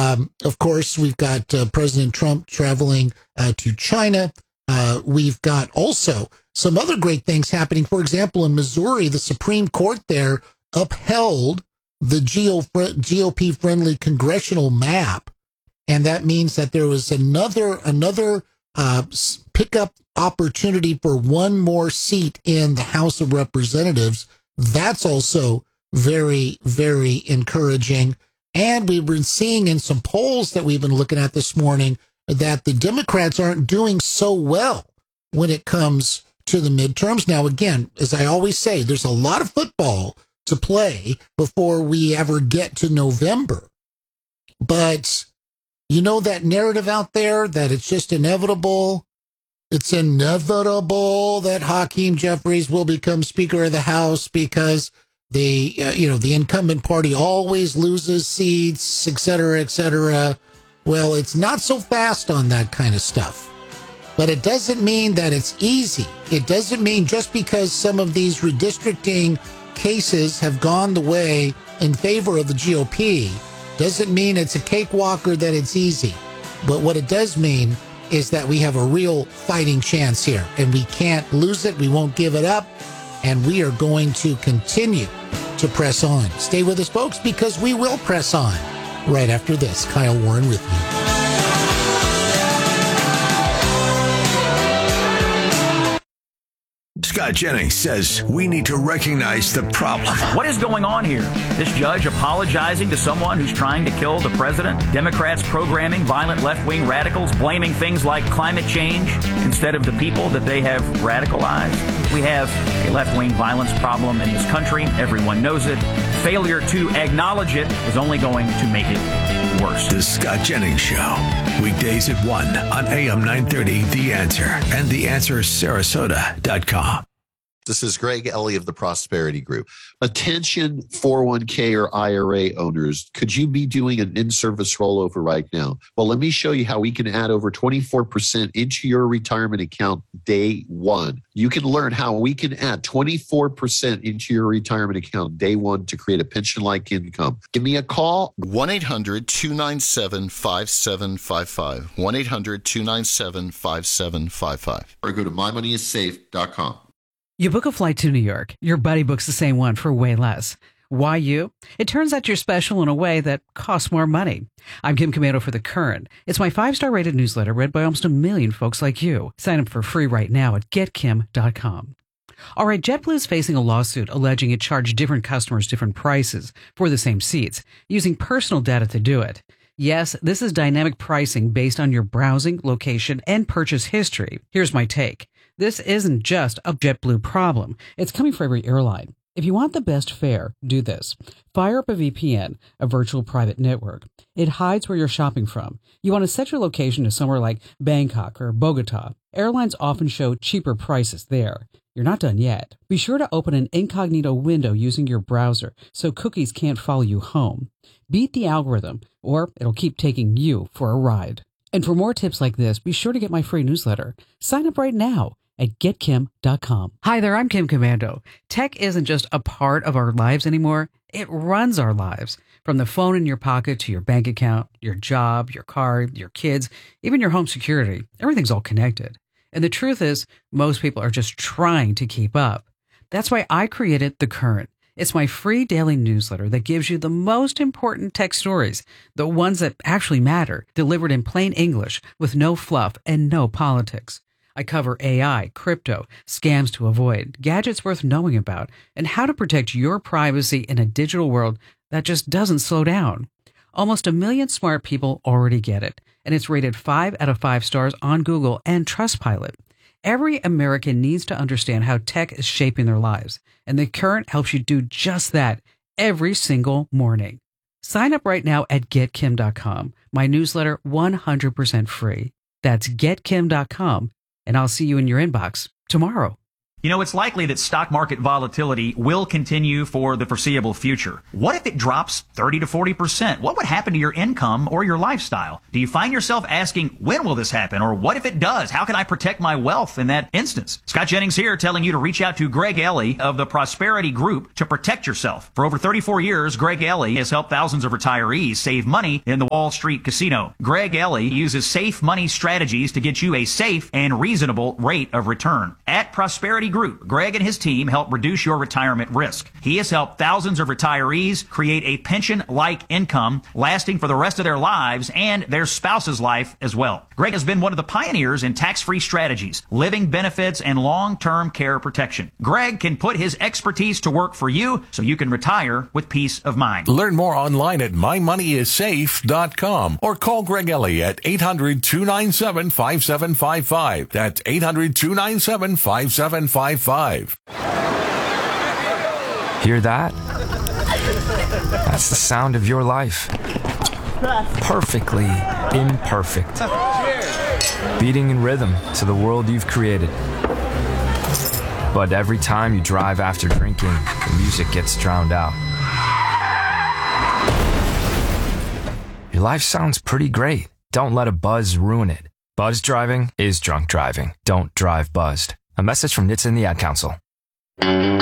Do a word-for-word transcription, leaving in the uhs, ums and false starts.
Um, of course, we've got uh, President Trump traveling uh, to China. Uh, we've got also some other great things happening. For example, in Missouri, the Supreme Court there upheld the G O P-friendly congressional map. And that means that there was another another uh, pickup opportunity for one more seat in the House of Representatives. That's also very, very encouraging. And we've been seeing in some polls that we've been looking at this morning that the Democrats aren't doing so well when it comes to the midterms. Now, again, as I always say, there's a lot of football to play before we ever get to November. But you know that narrative out there that it's just inevitable. It's inevitable that Hakeem Jeffries will become Speaker of the House because the, uh, you know, the incumbent party always loses seats, et cetera, et cetera. Well, it's not so fast on that kind of stuff. But it doesn't mean that it's easy. It doesn't mean just because some of these redistricting cases have gone the way in favor of the G O P, doesn't mean it's a cakewalk or that it's easy. But what it does mean is that we have a real fighting chance here, and we can't lose it. We won't give it up, and we are going to continue to press on. Stay with us, folks, because we will press on right after this. Kyle Warren with you. Scott Jennings says we need to recognize the problem. What is going on here? This judge apologizing to someone who's trying to kill the president? Democrats programming violent left-wing radicals, blaming things like climate change instead of the people that they have radicalized? We have a left-wing violence problem in this country. Everyone knows it. Failure to acknowledge it is only going to make it worse. The Scott Jennings Show. Weekdays at one on A M nine thirty, The Answer, and the answer sarasota dot com. This is Greg Ellie of the Prosperity Group. Attention four oh one k or I R A owners, could you be doing an in-service rollover right now? Well, let me show you how we can add over twenty-four percent into your retirement account day one. You can learn how we can add twenty-four percent into your retirement account day one to create a pension-like income. Give me a call. one eight hundred two nine seven five seven five five. one eight hundred two nine seven five seven five five. Or go to my money is safe dot com. You book a flight to New York. Your buddy books the same one for way less. Why you? It turns out you're special in a way that costs more money. I'm Kim Komando for The Current. It's my five-star rated newsletter read by almost a million folks like you. Sign up for free right now at get kim dot com. All right, JetBlue is facing a lawsuit alleging it charged different customers different prices for the same seats, using personal data to do it. Yes, this is dynamic pricing based on your browsing, location, and purchase history. Here's my take. This isn't just a JetBlue problem. It's coming for every airline. If you want the best fare, do this. Fire up a V P N, a virtual private network. It hides where you're shopping from. You want to set your location to somewhere like Bangkok or Bogota. Airlines often show cheaper prices there. You're not done yet. Be sure to open an incognito window using your browser so cookies can't follow you home. Beat the algorithm, or it'll keep taking you for a ride. And for more tips like this, be sure to get my free newsletter. Sign up right now at get kim dot com. Hi there, I'm Kim Komando. Tech isn't just a part of our lives anymore. It runs our lives. From the phone in your pocket to your bank account, your job, your car, your kids, even your home security. Everything's all connected. And the truth is, most people are just trying to keep up. That's why I created The Current. It's my free daily newsletter that gives you the most important tech stories, the ones that actually matter, delivered in plain English with no fluff and no politics. I cover A I, crypto, scams to avoid, gadgets worth knowing about, and how to protect your privacy in a digital world that just doesn't slow down. Almost a million smart people already get it, and it's rated five out of five stars on Google and Trustpilot. Every American needs to understand how tech is shaping their lives, and The Current helps you do just that every single morning. Sign up right now at get kim dot com. My newsletter, one hundred percent free. That's get kim dot com. And I'll see you in your inbox tomorrow. You know, it's likely that stock market volatility will continue for the foreseeable future. What if it drops thirty to forty percent? What would happen to your income or your lifestyle? Do you find yourself asking, when will this happen? Or what if it does? How can I protect my wealth in that instance? Scott Jennings here telling you to reach out to Greg Ellie of the Prosperity Group to protect yourself. For over thirty-four years, Greg Ellie has helped thousands of retirees save money in the Wall Street casino. Greg Ellie uses safe money strategies to get you a safe and reasonable rate of return. At Prosperity Group, Greg and his team help reduce your retirement risk. He has helped thousands of retirees create a pension-like income lasting for the rest of their lives and their spouse's life as well. Greg has been one of the pioneers in tax-free strategies, living benefits, and long-term care protection. Greg can put his expertise to work for you so you can retire with peace of mind. Learn more online at my money is safe dot com or call Greg Ellie at eight hundred, two nine seven, five seven five five. That's eight hundred, two nine seven, five seven five five. Hear that? That's the sound of your life. Perfectly imperfect. Beating in rhythm to the world you've created. But every time you drive after drinking, the music gets drowned out. Your life sounds pretty great. Don't let a buzz ruin it. Buzz driving is drunk driving. Don't drive buzzed. A message from N H T S A and the Ad Council.